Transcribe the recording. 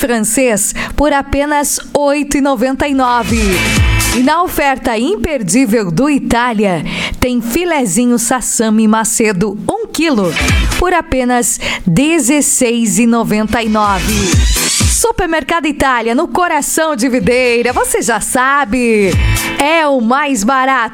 francês por apenas R$ 8,99. E na oferta imperdível do Itália, tem filezinho Sassami Macedo 1 quilo por apenas R$ 16,99. Supermercado Itália, no coração de Videira, você já sabe, é o mais barato.